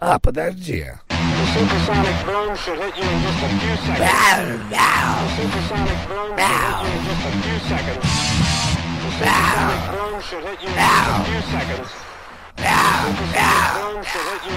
А, подожди. The supersonic boom should hit you in just a few seconds. The supersonic boom should hit you in just a few seconds. The supersonic boom should hit you in just a few seconds. The supersonic boom should hit you